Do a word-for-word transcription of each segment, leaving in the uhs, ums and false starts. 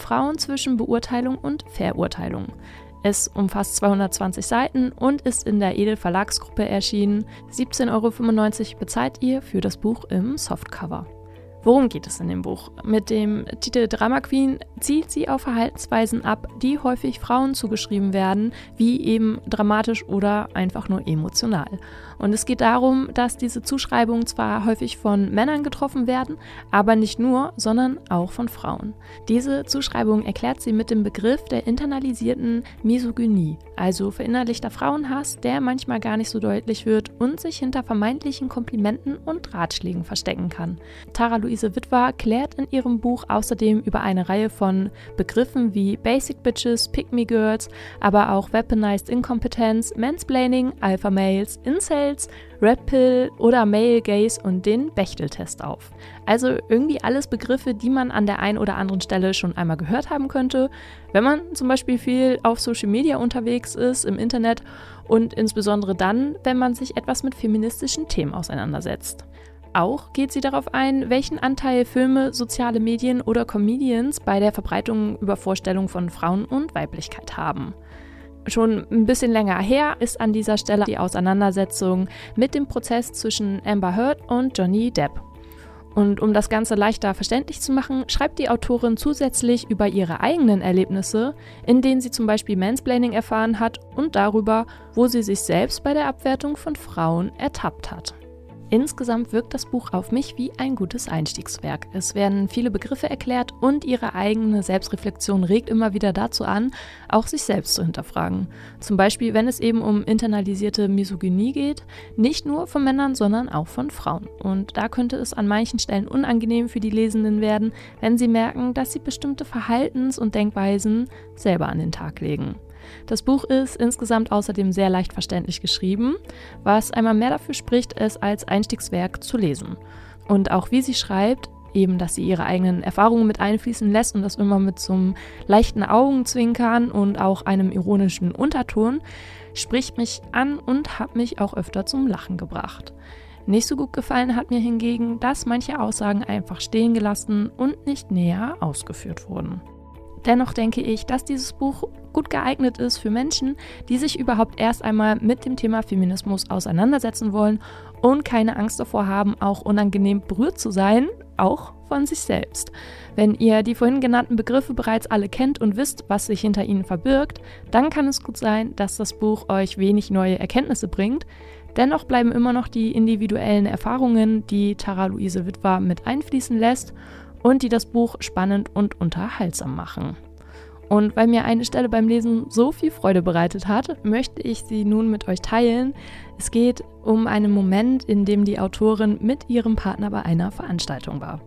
Frauen zwischen Beurteilung und Verurteilung. Es umfasst zweihundertzwanzig Seiten und ist in der Edel Verlagsgruppe erschienen. siebzehn Euro fünfundneunzig bezahlt ihr für das Buch im Softcover. Worum geht es in dem Buch? Mit dem Titel Drama Queen zielt sie auf Verhaltensweisen ab, die häufig Frauen zugeschrieben werden, wie eben dramatisch oder einfach nur emotional. Und es geht darum, dass diese Zuschreibungen zwar häufig von Männern getroffen werden, aber nicht nur, sondern auch von Frauen. Diese Zuschreibung erklärt sie mit dem Begriff der internalisierten Misogynie, also verinnerlichter Frauenhass, der manchmal gar nicht so deutlich wird und sich hinter vermeintlichen Komplimenten und Ratschlägen verstecken kann. Tara Luise Witwer klärt in ihrem Buch außerdem über eine Reihe von Begriffen wie Basic Bitches, Pick-Me Girls, aber auch Weaponized Incompetence, Mansplaining, Alpha Males, Incels, Red Pill oder Male Gaze und den Bechdel-Test auf. Also irgendwie alles Begriffe, die man an der einen oder anderen Stelle schon einmal gehört haben könnte, wenn man zum Beispiel viel auf Social Media unterwegs ist, im Internet und insbesondere dann, wenn man sich etwas mit feministischen Themen auseinandersetzt. Auch geht sie darauf ein, welchen Anteil Filme, soziale Medien oder Comedians bei der Verbreitung über Vorstellungen von Frauen und Weiblichkeit haben. Schon ein bisschen länger her ist an dieser Stelle die Auseinandersetzung mit dem Prozess zwischen Amber Heard und Johnny Depp. Und um das Ganze leichter verständlich zu machen, schreibt die Autorin zusätzlich über ihre eigenen Erlebnisse, in denen sie zum Beispiel Mansplaining erfahren hat und darüber, wo sie sich selbst bei der Abwertung von Frauen ertappt hat. Insgesamt wirkt das Buch auf mich wie ein gutes Einstiegswerk. Es werden viele Begriffe erklärt und ihre eigene Selbstreflexion regt immer wieder dazu an, auch sich selbst zu hinterfragen. Zum Beispiel, wenn es eben um internalisierte Misogynie geht, nicht nur von Männern, sondern auch von Frauen. Und da könnte es an manchen Stellen unangenehm für die Lesenden werden, wenn sie merken, dass sie bestimmte Verhaltens- und Denkweisen selber an den Tag legen. Das Buch ist insgesamt außerdem sehr leicht verständlich geschrieben, was einmal mehr dafür spricht, es als Einstiegswerk zu lesen. Und auch wie sie schreibt, eben, dass sie ihre eigenen Erfahrungen mit einfließen lässt und das immer mit so einem leichten Augenzwinkern und auch einem ironischen Unterton, spricht mich an und hat mich auch öfter zum Lachen gebracht. Nicht so gut gefallen hat mir hingegen, dass manche Aussagen einfach stehen gelassen und nicht näher ausgeführt wurden. Dennoch denke ich, dass dieses Buch gut geeignet ist für Menschen, die sich überhaupt erst einmal mit dem Thema Feminismus auseinandersetzen wollen und keine Angst davor haben, auch unangenehm berührt zu sein, auch von sich selbst. Wenn ihr die vorhin genannten Begriffe bereits alle kennt und wisst, was sich hinter ihnen verbirgt, dann kann es gut sein, dass das Buch euch wenig neue Erkenntnisse bringt. Dennoch bleiben immer noch die individuellen Erfahrungen, die Tara Luise Witwer mit einfließen lässt und die das Buch spannend und unterhaltsam machen. Und weil mir eine Stelle beim Lesen so viel Freude bereitet hat, möchte ich sie nun mit euch teilen. Es geht um einen Moment, in dem die Autorin mit ihrem Partner bei einer Veranstaltung war.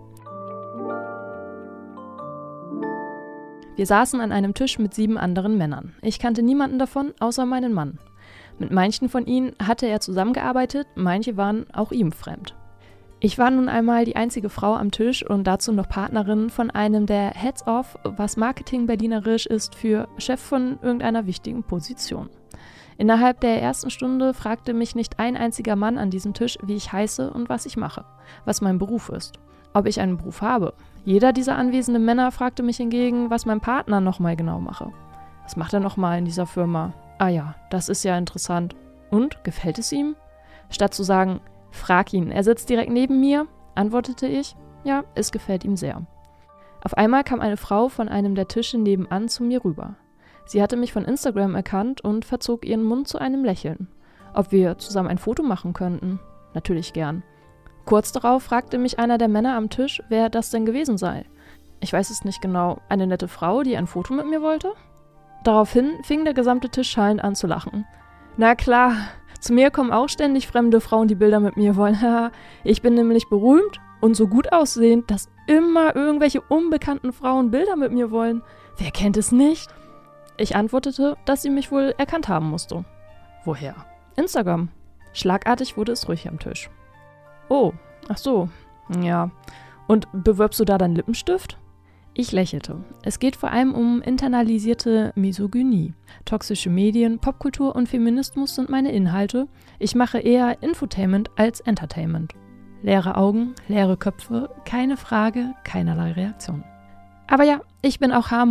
Wir saßen an einem Tisch mit sieben anderen Männern. Ich kannte niemanden davon, außer meinen Mann. Mit manchen von ihnen hatte er zusammengearbeitet, manche waren auch ihm fremd. Ich war nun einmal die einzige Frau am Tisch und dazu noch Partnerin von einem der Heads-of, was Marketing berlinerisch ist, für Chef von irgendeiner wichtigen Position. Innerhalb der ersten Stunde fragte mich nicht ein einziger Mann an diesem Tisch, wie ich heiße und was ich mache, was mein Beruf ist, ob ich einen Beruf habe. Jeder dieser anwesenden Männer fragte mich hingegen, was mein Partner nochmal genau mache. Was macht er nochmal in dieser Firma? Ah ja, das ist ja interessant. Und, gefällt es ihm? Statt zu sagen, frag ihn, er sitzt direkt neben mir, antwortete ich, ja, es gefällt ihm sehr. Auf einmal kam eine Frau von einem der Tische nebenan zu mir rüber. Sie hatte mich von Instagram erkannt und verzog ihren Mund zu einem Lächeln. Ob wir zusammen ein Foto machen könnten? Natürlich gern. Kurz darauf fragte mich einer der Männer am Tisch, wer das denn gewesen sei. Ich weiß es nicht genau, eine nette Frau, die ein Foto mit mir wollte? Daraufhin fing der gesamte Tisch schallend an zu lachen. Na klar, zu mir kommen auch ständig fremde Frauen, die Bilder mit mir wollen. Ich bin nämlich berühmt und so gut aussehend, dass immer irgendwelche unbekannten Frauen Bilder mit mir wollen. Wer kennt es nicht? Ich antwortete, dass sie mich wohl erkannt haben musste. Woher? Instagram. Schlagartig wurde es ruhig am Tisch. Oh, ach so, ja. Und bewirbst du da deinen Lippenstift? Ich lächelte. Es geht vor allem um internalisierte Misogynie. Toxische Medien, Popkultur und Feminismus sind meine Inhalte. Ich mache eher Infotainment als Entertainment. Leere Augen, leere Köpfe, keine Frage, keinerlei Reaktion. Aber ja, ich bin auch harmlos.